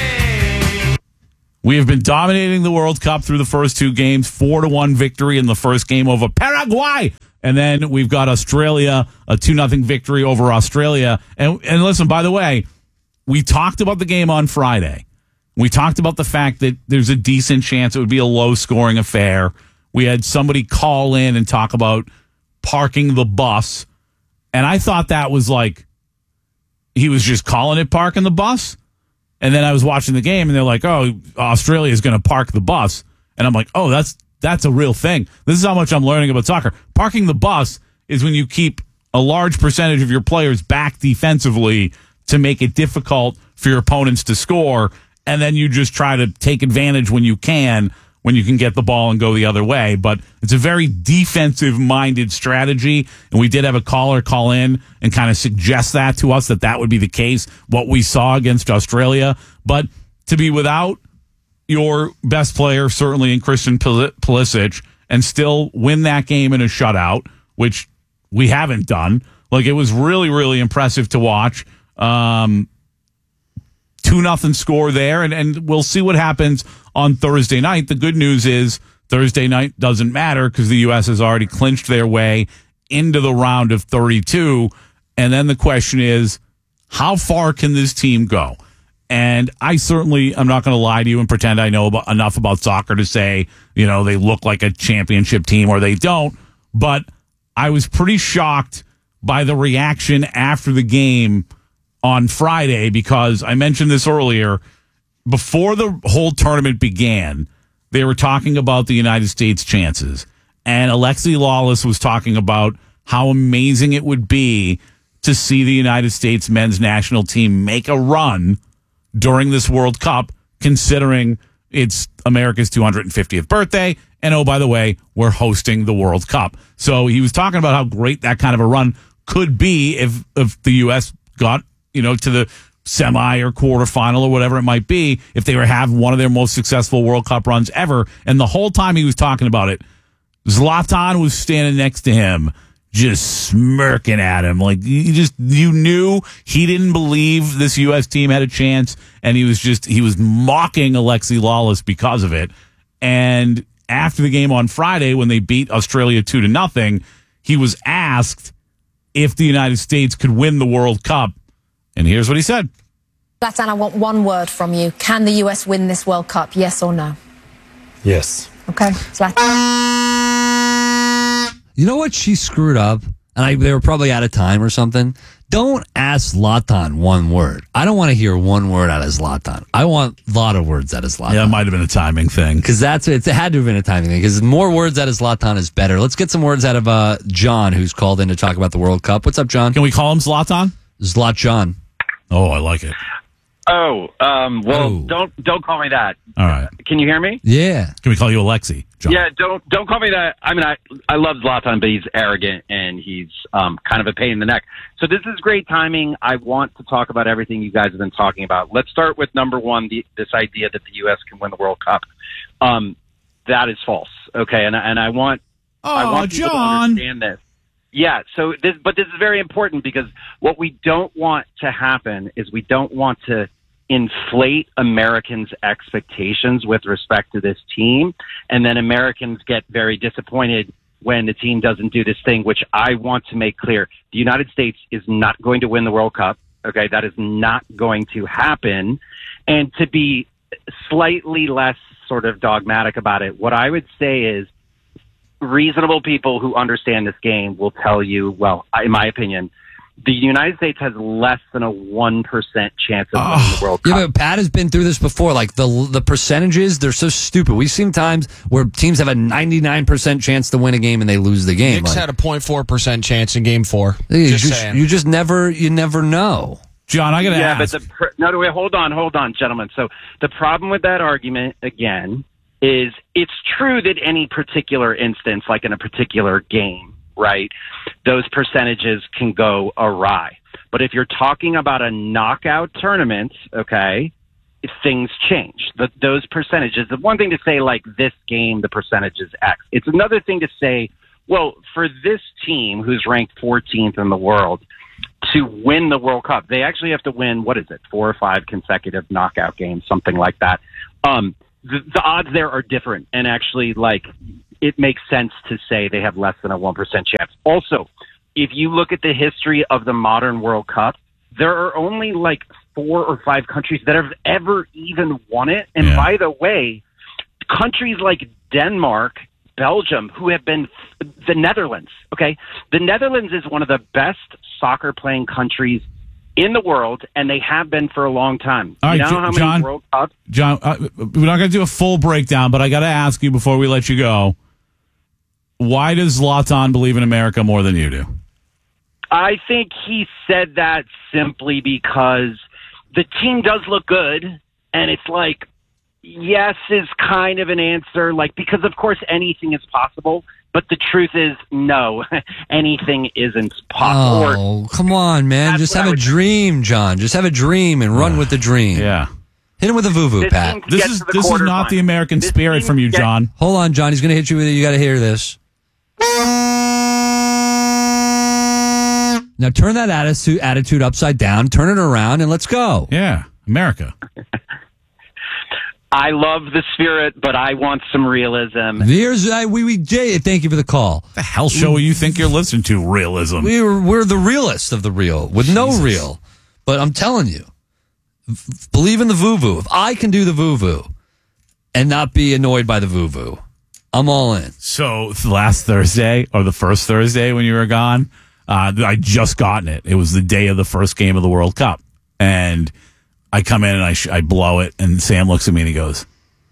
We have been dominating the World Cup through the first two games, four to one victory in the first game over Paraguay. And then we've got Australia, a two nothing victory over Australia. And, and listen, by the way, we talked about the game on Friday. We talked about the fact that there's a decent chance it would be a low-scoring affair. We had somebody call in and talk about parking the bus. And I thought that was like, he was just calling it parking the bus. And then I was watching the game, and they're like, oh, Australia is going to park the bus. And I'm like, oh, that's that's a real thing. This is how much I'm learning about soccer. Parking the bus is when you keep a large percentage of your players back defensively to make it difficult for your opponents to score, and then you just try to take advantage when you can, when you can get the ball and go the other way. But it's a very defensive-minded strategy, and we did have a caller call in and kind of suggest that to us, that that would be the case, what we saw against Australia. But to be without your best player, certainly in Christian Pulisic, and still win that game in a shutout, which we haven't done, like, it was really, really impressive to watch. Um, two nothing score there, and, and we'll see what happens on Thursday night. The good news is Thursday night doesn't matter because the U S has already clinched their way into the round of thirty-two. And then the question is, how far can this team go? And I certainly, I'm not going to lie to you and pretend I know about, enough about soccer to say, you know, they look like a championship team or they don't. But I was pretty shocked by the reaction after the game on Friday, because I mentioned this earlier. Before the whole tournament began, they were talking about the United States' chances. And Alexi Lawless was talking about how amazing it would be to see the United States men's national team make a run during this World Cup, considering it's America's two hundred fiftieth birthday. And oh, by the way, we're hosting the World Cup. So he was talking about how great that kind of a run could be if, if the U S got, you know, to the semi or quarterfinal or whatever it might be, if they were having one of their most successful World Cup runs ever. And the whole time he was talking about it, Zlatan was standing next to him, just smirking at him. Like, you just, you knew he didn't believe this U S team had a chance, and he was just, he was mocking Alexi Lawless because of it. And after the game on Friday, when they beat Australia two to nothing, he was asked if the United States could win the World Cup. And here's what he said. Zlatan, I want one word from you. Can the U S win this World Cup? Yes or no? Yes. Okay. Zlatan. You know what she screwed up? And I, they were probably out of time or something. Don't ask Zlatan one word. I don't want to hear one word out of Zlatan. I want a lot of words out of Zlatan. Yeah, it might have been a timing thing. Because that's it. It had to have been a timing thing. Because more words out of Zlatan is better. Let's get some words out of uh, John, who's called in to talk about the World Cup. What's up, John? Can we call him Zlatan? Zlat John. Oh, I like it. Oh, um, well, Oh. don't don't call me that. All right. Can you hear me? Yeah. Can we call you Alexi? John? Yeah, don't don't call me that. I mean, I I love Zlatan, but he's arrogant and he's um kind of a pain in the neck. So this is great timing. I want to talk about everything you guys have been talking about. Let's start with number one, the, this idea that the U S can win the World Cup. Um, that is false. Okay, and and I want oh, I want people John. to understand this. Yeah, so this, but this is very important because what we don't want to happen is we don't want to inflate Americans' expectations with respect to this team, and then Americans get very disappointed when the team doesn't do this thing, which I want to make clear. The United States is not going to win the World Cup. Okay, that is not going to happen. And to be slightly less sort of dogmatic about it, what I would say is, reasonable people who understand this game will tell you, well, in my opinion, the United States has less than a one percent chance of winning the World Cup. Yeah, but Pat has been through this before. Like, the the percentages, they're so stupid. We've seen times where teams have a ninety-nine percent chance to win a game and they lose the game. Knicks Like, had a zero point four percent chance in game four. you, Just just, saying. you just never, you never know. John, I got to yeah, ask. but the pr- no, no, wait, hold on, hold on, gentlemen. So the problem with that argument, again, is it's true that any particular instance, like in a particular game, right, those percentages can go awry. But if you're talking about a knockout tournament, okay, things change. The, those percentages, the one thing to say, like, this game, the percentage is X. It's another thing to say, Well, for this team, who's ranked fourteenth in the world, to win the World Cup, they actually have to win, what is it, four or five consecutive knockout games, something like that. Um, the, the odds there are different, and actually, like, it makes sense to say they have less than a one percent chance. Also, if you look at the history of the modern World Cup, there are only, like, four or five countries that have ever even won it. And Yeah. by the way, countries like Denmark, Belgium, who have been the Netherlands, okay? The Netherlands is one of the best soccer playing countries in the world, and they have been for a long time. All right, you know Jo- how many John, World Cups? John, uh, we're not going to do a full breakdown, but I got to ask you before we let you go, why does Zlatan believe in America more than you do? I think he said that simply because the team does look good, and it's like, yes is kind of an answer, like, because of course anything is possible, but the truth is no, anything isn't possible. Oh, come on, man. Just have a dream, John. Just have a dream and run with the dream. Yeah. Hit him with a voo-voo, This Pat. team This gets is to the this is not the quarterfinals. American This spirit team from you, gets- John. Hold on, John. He's going to hit you with it. You got to hear this. Now turn that attitude, attitude upside down, turn it around, and let's go. Yeah, America. I love the spirit, but I want some realism. Here's uh, we we Jay. Thank you for the call. The hell show you think you're listening to? Realism. We're we're the realest of the real with no Jesus. real. But I'm telling you, f- believe in the voo-voo. If I can do the voo-voo and not be annoyed by the voo-voo, I'm all in. So last Thursday or the first Thursday when you were gone, uh, I just gotten it. It was the day of the first game of the World Cup, and I come in and I sh- I blow it, and Sam looks at me and he goes,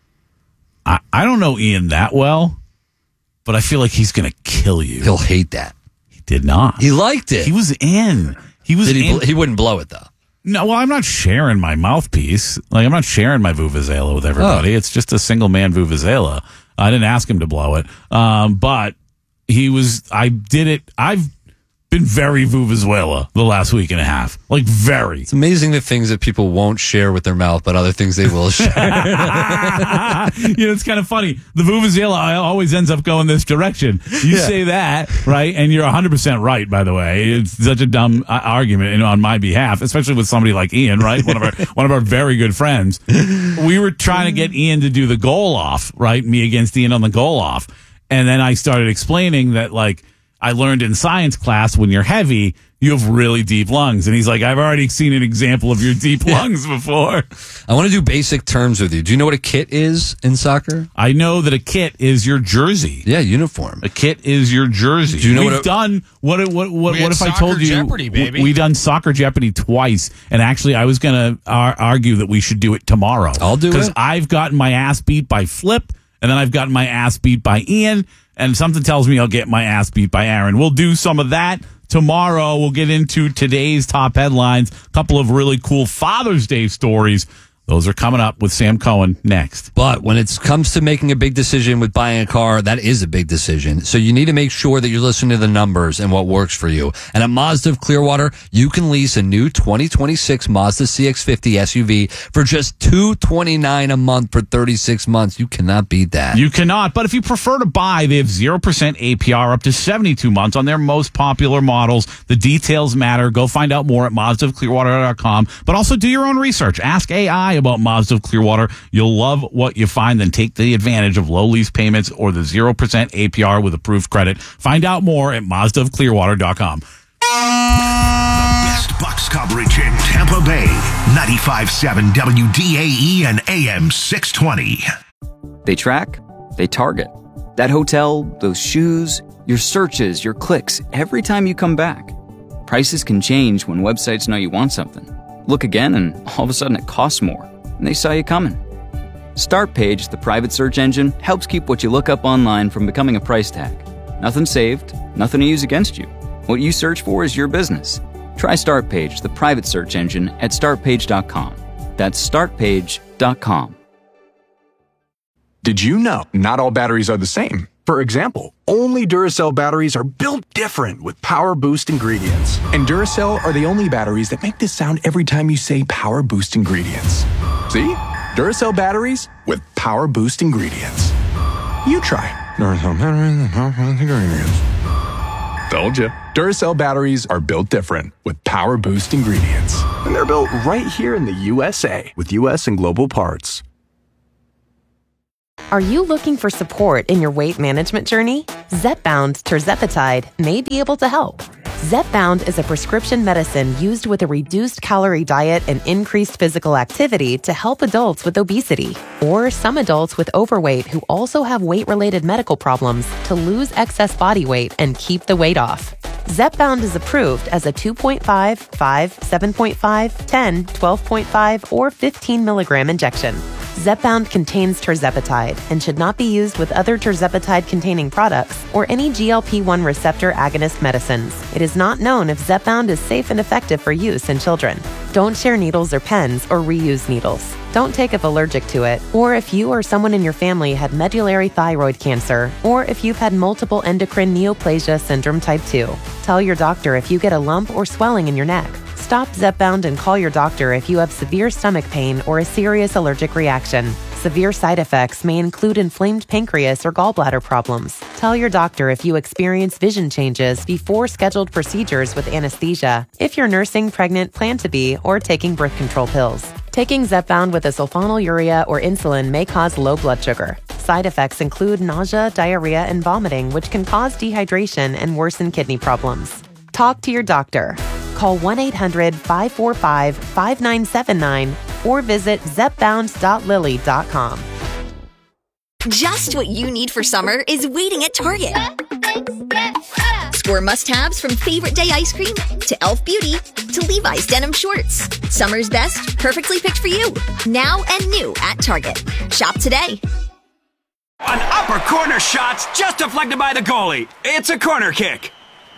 I, I don't know Ian that well, but I feel like he's going to kill you. He'll hate that. He did not. He liked it. He was in. He was Did he, in. bl- he wouldn't blow it, though. No, well, I'm not sharing my mouthpiece. Like, I'm not sharing my Vuvuzela with everybody. Oh. It's just a single man Vuvuzela. I didn't ask him to blow it. Um, but he was, I did it. I've been very Vuvuzela the last week and a half. Like, very. It's amazing the things that people won't share with their mouth, but other things they will share. You know, it's kind of funny. The Vuvuzela always ends up going this direction. You Yeah. say that, right? And you're one hundred percent right, by the way. It's such a dumb uh, argument, you know, on my behalf, especially with somebody like Ian, right? One of our one of our very good friends. We were trying to get Ian to do the goal off, right? Me against Ian on the goal off. And then I started explaining that, like, I learned in science class when you're heavy, you have really deep lungs. And he's like, I've already seen an example of your deep lungs before. I want to do basic terms with you. Do you know what a kit is in soccer? I know that a kit is your jersey. Yeah, uniform. A kit is your jersey. Do you know We've what a- done what? What? What? We What had if I Soccer told you Jeopardy, baby. we done soccer Jeopardy twice? And actually, I was going to ar- argue that we should do it tomorrow. I'll do because it. I've gotten my ass beat by Flip, and then I've gotten my ass beat by Ian, and something tells me I'll get my ass beat by Aaron. We'll do some of that tomorrow. We'll get into today's top headlines. A couple of really cool Father's Day stories. Those are coming up with Sam Cohen next. But when it comes to making a big decision with buying a car, that is a big decision. So you need to make sure that you're listening to the numbers and what works for you. And at Mazda of Clearwater, you can lease a new twenty twenty-six Mazda C X fifty S U V for just two hundred twenty-nine dollars a month for thirty-six months. You cannot beat that. You cannot, but if you prefer to buy, they have zero percent A P R up to seventy-two months on their most popular models. The details matter. Go find out more at Mazda of Clearwater dot com, but also do your own research. Ask A I about Mazda of Clearwater. You'll love what you find, then take the advantage of low lease payments or the zero percent A P R with approved credit. Find out more at Mazda of Clearwater dot com. Best Bucks coverage in Tampa Bay. ninety-five point seven W D A E and A M six twenty. They track, they target. That hotel, those shoes, your searches, your clicks, every time you come back. Prices can change when websites know you want something. Look again and all of a sudden it costs more, and they saw you coming. Startpage, the private search engine, helps keep what you look up online from becoming a price tag. Nothing saved, nothing to use against you. What you search for is your business. Try Startpage, the private search engine, at start page dot com. That's start page dot com. Did you know not all batteries are the same? For example, only Duracell batteries are built different with Power Boost ingredients. And Duracell are the only batteries that make this sound every time you say Power Boost ingredients. See? Duracell batteries with Power Boost ingredients. You try. Duracell batteries, power ingredients. Told you. Duracell batteries are built different with power boost ingredients. And they're built right here in the U S A with U S and global parts. Are you looking for support in your weight management journey? Zepbound tirzepatide may be able to help. Zepbound is a prescription medicine used with a reduced calorie diet and increased physical activity to help adults with obesity or some adults with overweight who also have weight-related medical problems to lose excess body weight and keep the weight off. Zepbound is approved as a two point five, five, seven point five, ten, twelve point five, or fifteen milligram injection. Zepbound contains tirzepatide and should not be used with other tirzepatide-containing products or any G L P one receptor agonist medicines. It is not known if Zepbound is safe and effective for use in children. Don't share needles or pens or reuse needles. Don't take if allergic to it, or if you or someone in your family had medullary thyroid cancer, or if you've had multiple endocrine neoplasia syndrome type two. Tell your doctor if you get a lump or swelling in your neck. Stop Zepbound and call your doctor if you have severe stomach pain or a serious allergic reaction. Severe side effects may include inflamed pancreas or gallbladder problems. Tell your doctor if you experience vision changes before scheduled procedures with anesthesia, if you're nursing, pregnant, plan to be, or taking birth control pills. Taking Zepbound with a sulfonylurea or insulin may cause low blood sugar. Side effects include nausea, diarrhea, and vomiting, which can cause dehydration and worsen kidney problems. Talk to your doctor. Call one eight hundred, five four five, five nine seven nine or visit zepbound dot lilly dot com. Just what you need for summer is waiting at Target. Score must-haves from Favorite Day ice cream to e l f Beauty to Levi's denim shorts. Summer's best, perfectly picked for you. Now and new at Target. Shop today. An upper corner shot's just deflected by the goalie. It's a corner kick.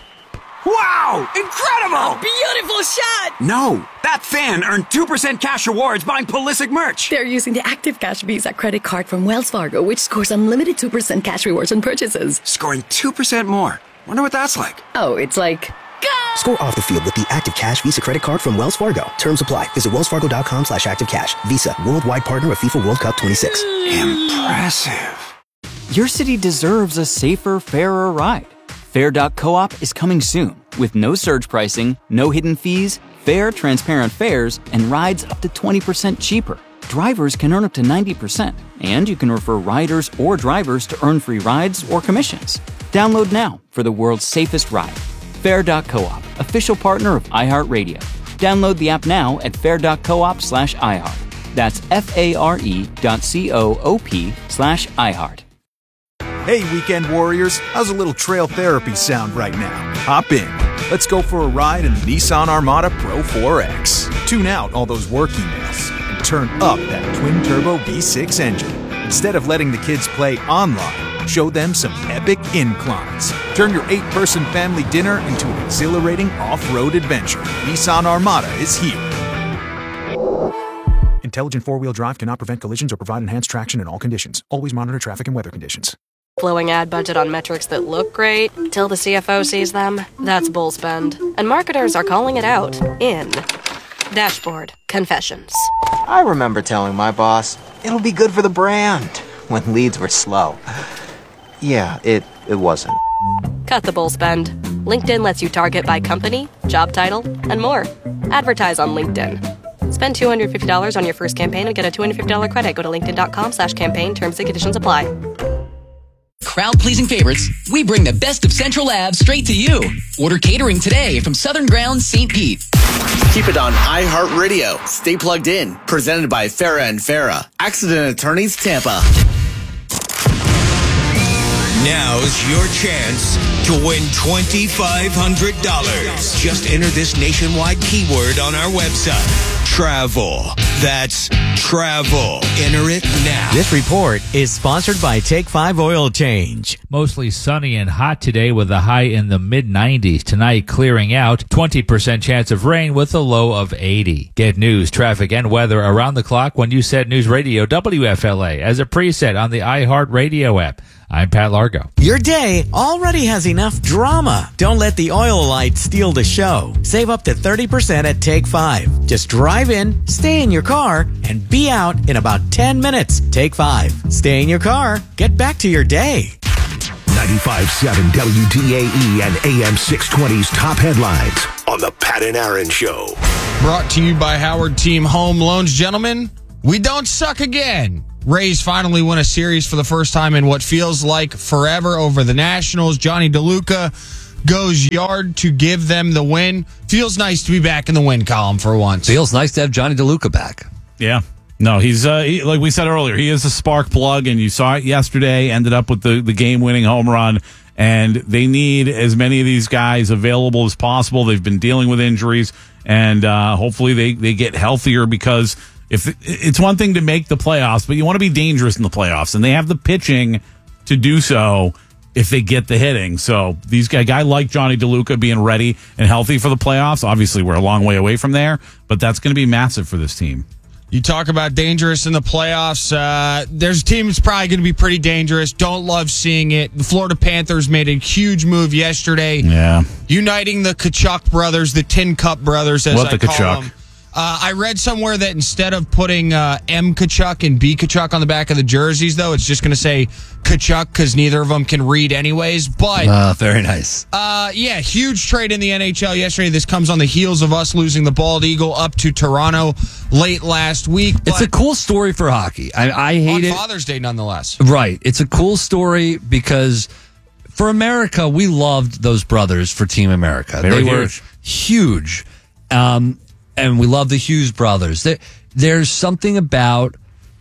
Wow! Incredible! Beautiful shot! No, that fan earned two percent cash rewards buying Pulisic merch. They're using the Active Cash Visa credit card from Wells Fargo, which scores unlimited two percent cash rewards on purchases. Scoring two percent more. Wonder what that's like. Oh, it's like... Score off the field with the Active Cash Visa credit card from Wells Fargo. Terms apply. Visit wellsfargo.com slash active cash. Visa, worldwide partner of FIFA World Cup twenty-six. Impressive. Your city deserves a safer, fairer ride. Fair dot coop is coming soon with no surge pricing, no hidden fees, fair, transparent fares, and rides up to twenty percent cheaper. Drivers can earn up to ninety percent, and you can refer riders or drivers to earn free rides or commissions. Download now for the world's safest ride. Fair dot coop, official partner of iHeartRadio. Download the app now at fair dot coop slash iHeart. That's F-A-R-E dot C-O-O-P slash iHeart. Hey, weekend warriors, how's a little trail therapy sound right now? Hop in. Let's go for a ride in the Nissan Armada Pro four X. Tune out all those work emails and turn up that twin-turbo V six engine. Instead of letting the kids play online, show them some epic inclines. Turn your eight-person family dinner into an exhilarating off-road adventure. Nissan Armada is here. Intelligent four-wheel drive cannot prevent collisions or provide enhanced traction in all conditions. Always monitor traffic and weather conditions. Blowing ad budget on metrics that look great till the C F O sees them. That's bull spend. And marketers are calling it out in Dashboard Confessions. I remember telling my boss, it'll be good for the brand, when leads were slow. Yeah, it, it wasn't. Cut the bull spend. LinkedIn lets you target by company, job title, and more. Advertise on LinkedIn. Spend two hundred fifty dollars on your first campaign and get a two hundred fifty dollars credit. Go to linkedin.com slash campaign. Terms and conditions apply. Crowd-pleasing favorites, we bring the best of Central Ave straight to you. Order catering today from Southern Grounds Saint Pete. Keep it on iHeartRadio. Stay plugged in. Presented by Farah and Farah. Accident Attorneys Tampa. Now's your chance to win twenty-five hundred dollars. Just enter this nationwide keyword on our website. Travel. That's travel. Enter it now. This report is sponsored by Take five Oil Change. Mostly sunny and hot today with a high in the mid nineties. Tonight clearing out. twenty percent chance of rain with a low of eighty. Get news, traffic, and weather around the clock when you set News Radio W F L A as a preset on the iHeartRadio app. I'm Pat Largo. Your day already has enough drama. Don't let the oil light steal the show. Save up to thirty percent at Take five. Just drive in, stay in your car, and be out in about ten minutes. Take five. Stay in your car. Get back to your day. ninety-five point seven W D A E and A M six twenty's top headlines on the Pat and Aaron Show. Brought to you by Howard Team Home Loans. Gentlemen, we don't suck again. Rays finally win a series for the first time in what feels like forever over the Nationals. Johnny DeLuca goes yard to give them the win. Feels nice to be back in the win column for once. Feels nice to have Johnny DeLuca back. Yeah. No, he's, uh, he, like we said earlier, he is a spark plug, and you saw it yesterday, ended up with the, the game-winning home run, and they need as many of these guys available as possible. They've been dealing with injuries, and uh, hopefully they, they get healthier, because if it's one thing to make the playoffs, but you want to be dangerous in the playoffs, and they have the pitching to do so if they get the hitting. So these guy, guy like Johnny DeLuca being ready and healthy for the playoffs, obviously we're a long way away from there, but that's going to be massive for this team. You talk about dangerous in the playoffs. Uh, there's a team that's probably going to be pretty dangerous. Don't love seeing it. The Florida Panthers made a huge move yesterday. Yeah. Uniting the Kachuk brothers, the Tin Cup brothers, as What I the call Kachuk? them. Uh, I read somewhere that instead of putting uh, M Kachuk and B Kachuk on the back of the jerseys, though, it's just going to say Kachuk because neither of them can read anyways. But uh, very nice. Uh, yeah, huge trade in the N H L yesterday. This comes on the heels of us losing the Bald Eagle up to Toronto late last week. It's a cool story for hockey. I, I hate on it. On Father's Day, nonetheless. Right. It's a cool story because for America, we loved those brothers for Team America. They, they were were huge. Um, and we love the Hughes brothers. There, there's something about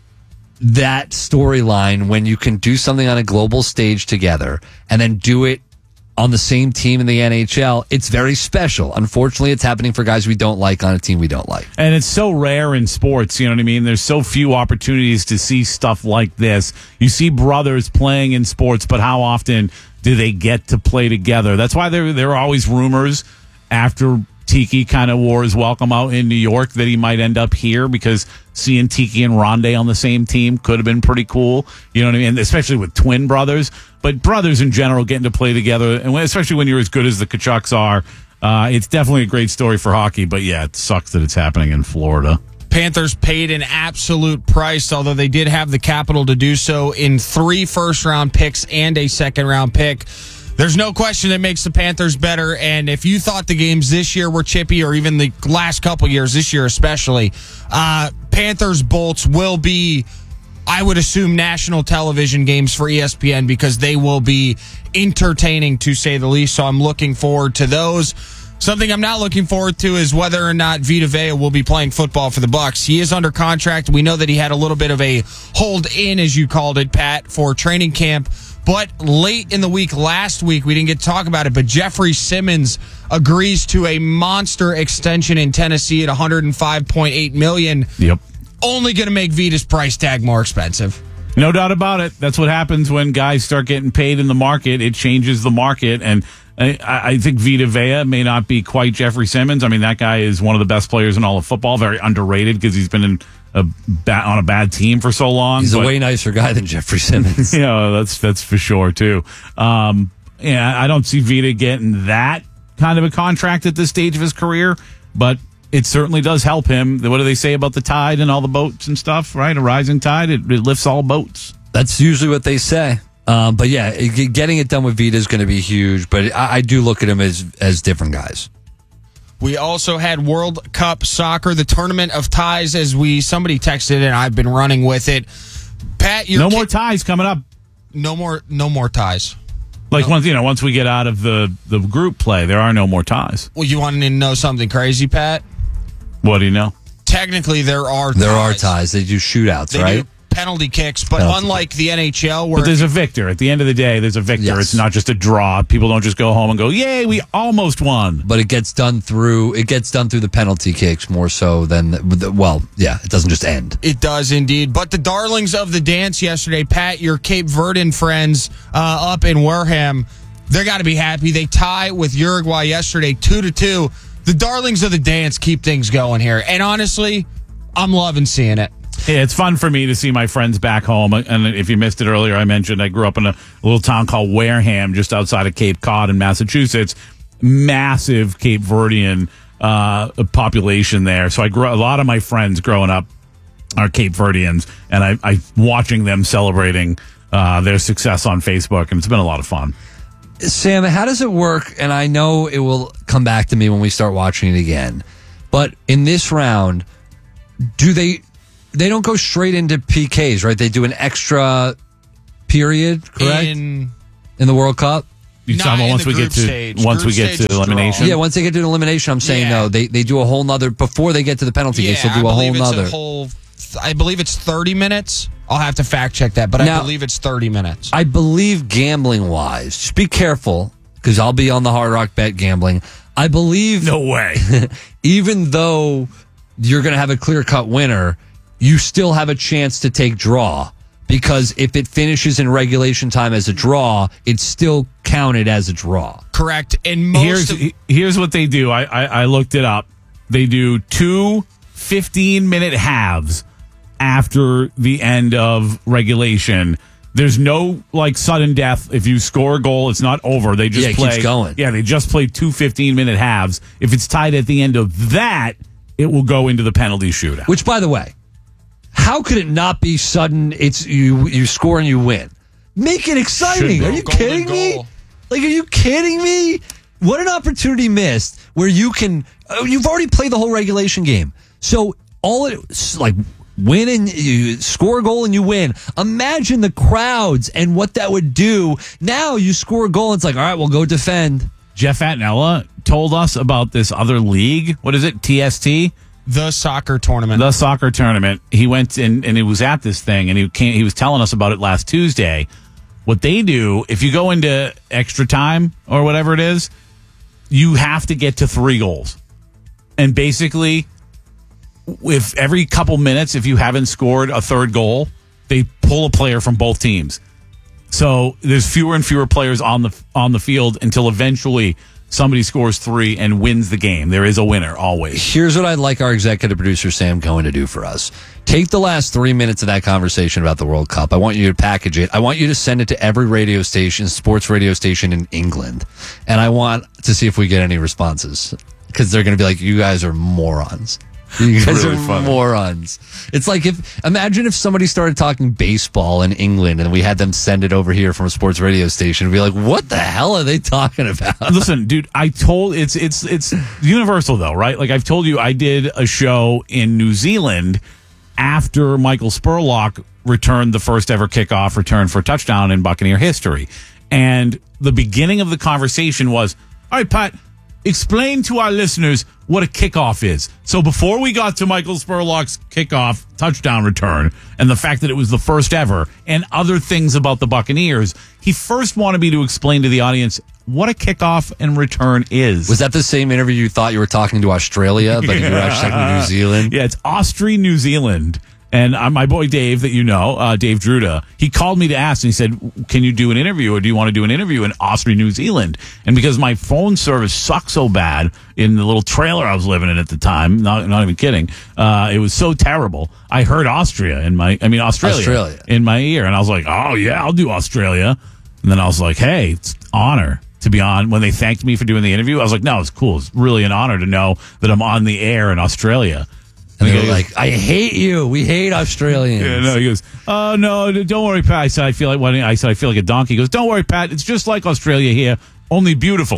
that storyline when you can do something on a global stage together and then do it on the same team in the N H L. It's very special. Unfortunately, it's happening for guys we don't like on a team we don't like. And it's so rare in sports, you know what I mean? There's so few opportunities to see stuff like this. You see brothers playing in sports, but how often do they get to play together? That's why there there are always rumors after Tiki kind of wore his welcome out in New York that he might end up here, because seeing Tiki and Rondé on the same team could have been pretty cool. You know what I mean? Especially with twin brothers, but brothers in general getting to play together, and when, especially when you're as good as the Kachucks are, uh, it's definitely a great story for hockey. But yeah, it sucks that it's happening in Florida. Panthers paid an absolute price, although they did have the capital to do so in three first-round picks and a second-round pick. There's no question that makes the Panthers better, and if you thought the games this year were chippy, or even the last couple years, this year especially, uh, Panthers Bolts will be, I would assume, national television games for E S P N, because they will be entertaining, to say the least, so I'm looking forward to those. Something I'm not looking forward to is whether or not Vita Vea will be playing football for the Bucs. He is under contract. We know that he had a little bit of a hold in, as you called it, Pat, for training camp. But late in the week, last week, we didn't get to talk about it, but Jeffrey Simmons agrees to a monster extension in Tennessee at one hundred five point eight million dollars. Yep. Only going to make Vita's price tag more expensive. No doubt about it. That's what happens when guys start getting paid in the market. It changes the market, and I, I think Vita Vea may not be quite Jeffrey Simmons. I mean, that guy is one of the best players in all of football, very underrated because he's been in a ba- on a bad team for so long. He's but, a way nicer guy than Jeffrey Simmons. Yeah, you know, that's that's for sure too. Um, yeah, I don't see Vita getting that kind of a contract at this stage of his career, but it certainly does help him. What do they say about the tide and all the boats and stuff, right? A rising tide, it, it lifts all boats. That's usually what they say. Um, but yeah, it, getting it done with Vita is going to be huge, but I, I do look at him as, as different guys. We also had World Cup Soccer, the Tournament of Ties, as we somebody texted, and I've been running with it. Pat, you're no more ties coming up. No more, no more ties. Like no. once you know, once we get out of the, the group play, there are no more ties. Well, you want to know something crazy, Pat? What do you know? Technically, there are there ties. are ties. They do shootouts, they right? Do penalty kicks, but penalty unlike kicks. the N H L, where but there's a victor. At the end of the day, there's a victor. Yes. It's not just a draw. People don't just go home and go, "Yay, we almost won." But it gets done through it gets done through the penalty kicks more so than the, well, yeah, it doesn't just end. It does indeed. But the darlings of the dance yesterday, Pat, your Cape Verdean friends uh, up in Wareham, they got to be happy. They tie with Uruguay yesterday, two to two. The darlings of the dance keep things going here, and honestly, I'm loving seeing it. Yeah, it's fun for me to see my friends back home. And if you missed it earlier, I mentioned I grew up in a little town called Wareham, just outside of Cape Cod in Massachusetts. Massive Cape Verdean uh, population there. So I grew a lot of my friends growing up are Cape Verdeans, and I, I watching them celebrating uh, their success on Facebook, and it's been a lot of fun. Sam, how does it work? And I know it will come back to me when we start watching it again. But in this round, do they they don't go straight into P Ks, right? They do an extra period, correct? In, in the World Cup? You talking about once we get to stage. once Group we get stage to is elimination? Yeah, once they get to elimination, I'm saying Yeah. no. They they do a whole nother before they get to the penalty Yeah, case. They'll do I a whole believe it's nother. a whole. I believe it's thirty minutes. I'll have to fact check that, but Now- I believe it's thirty minutes. I believe gambling wise, just be careful because I'll be on the Hard Rock Bet gambling. I believe no way. Even though you're going to have a clear cut winner, you still have a chance to take draw because if it finishes in regulation time as a draw, it's still counted as a draw. Correct. And most here's of, here's what they do. I, I I looked it up. They do two fifteen-minute halves after the end of regulation. There's no like sudden death. If you score a goal, it's not over. They just Yeah, it play. keeps going. Yeah, they just play two fifteen-minute halves. If it's tied at the end of that, it will go into the penalty shootout. Which, by the way, how could it not be sudden? It's you. You score and you win. Make it exciting. Should Are go. you Golden kidding me? goal. Like, are you kidding me? What an opportunity missed where you can. Uh, you've already played the whole regulation game, so all it like win and you score a goal and you win. Imagine the crowds and what that would do. Now you score a goal. And it's like, all right, we'll go defend. Jeff Atnella told us about this other league. What is it? T S T? the soccer tournament. The soccer tournament. He went in and he was at this thing and he came, he was telling us about it last Tuesday. What they do, if you go into extra time or whatever it is, you have to get to three goals. And basically, if every couple minutes, if you haven't scored a third goal, they pull a player from both teams. So there's fewer and fewer players on the on the field until eventually somebody scores three and wins the game. There is a winner always. Here's what I'd like our executive producer, Sam Cohen, to do for us. Take the last three minutes of that conversation about the World Cup. I want you to package it. I want you to send it to every radio station, sports radio station in England. And I want to see if we get any responses. Because they're going to be like, you guys are morons. You guys really are funny. morons. It's like if, imagine if somebody started talking baseball in England and we had them send it over here from a sports radio station and be like, what the hell are they talking about? Listen, dude, I told it's it's it's universal though, right? Like I've told you, I did a show in New Zealand after Michael Spurlock returned the first ever kickoff return for a touchdown in Buccaneer history. And the beginning of the conversation was, all right, Pat, explain to our listeners what a kickoff is. So before we got to Michael Spurlock's kickoff touchdown return and the fact that it was the first ever and other things about the Buccaneers, he first wanted me to explain to the audience what a kickoff and return is. Was that the same interview you thought you were talking to Australia, but you were actually talking to New Zealand? Yeah, it's Austria, New Zealand. And uh, my boy Dave, that you know, uh, Dave Druda, he called me to ask, and he said, can you do an interview, or do you want to do an interview in Austria, New Zealand? And because my phone service sucked so bad in the little trailer I was living in at the time, not, not even kidding, uh, it was so terrible, I heard Austria in my, I mean, Australia, Australia. in my ear. And I was like, oh, yeah, I'll do Australia. And then I was like, hey, it's an honor to be on. When they thanked me for doing the interview, I was like, no, it's cool. It's really an honor to know that I'm on the air in Australia. And they were like, I hate you. We hate Australians. Yeah, no, he goes, oh, no, don't worry, Pat. I said, I feel like, well, I said, I feel like a donkey. He goes, don't worry, Pat. It's just like Australia here, only beautiful.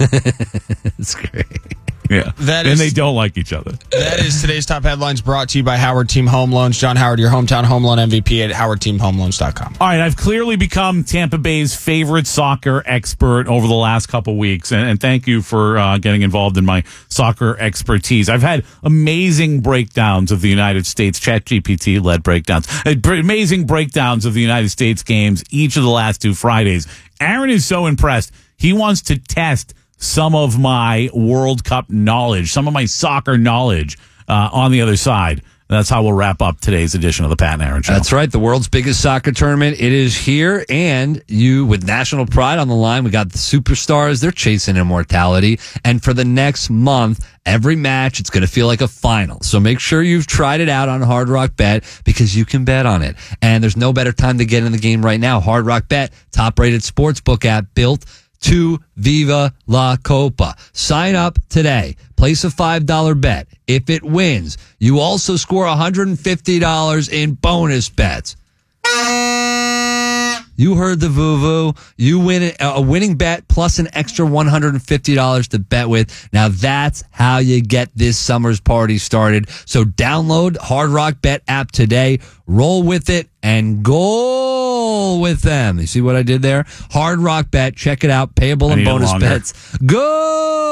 It's great. Yeah. That and is- they don't like each other. That is today's top headlines brought to you by Howard Team Home Loans. John Howard, your hometown home loan M V P at howard team home loans dot com. All right, I've clearly become Tampa Bay's favorite soccer expert over the last couple weeks, and, and thank you for uh, getting involved in my soccer expertise. I've had amazing breakdowns of the United States, ChatGPT-led breakdowns, uh, br- amazing breakdowns of the United States games each of the last two Fridays. Aaron is so impressed. He wants to test some of my World Cup knowledge, some of my soccer knowledge uh, on the other side. That's how we'll wrap up today's edition of the Pat and Aaron Show. That's right. The world's biggest soccer tournament. It is here. And you, with national pride on the line, we got the superstars. They're chasing immortality. And for the next month, every match, it's going to feel like a final. So make sure you've tried it out on Hard Rock Bet because you can bet on it. And there's no better time to get in the game right now. Hard Rock Bet, top-rated sportsbook app built to Viva La Copa. Sign up today. Place a five dollar bet. If it wins, you also score one hundred fifty dollars in bonus bets. You heard the voo-voo. You win it, a winning bet plus an extra one hundred fifty dollars to bet with. Now that's how you get this summer's party started. So download Hard Rock Bet app today. Roll with it and goal with them. You see what I did there? Hard Rock Bet. Check it out. Payable I and need it bonus longer. bets. Go!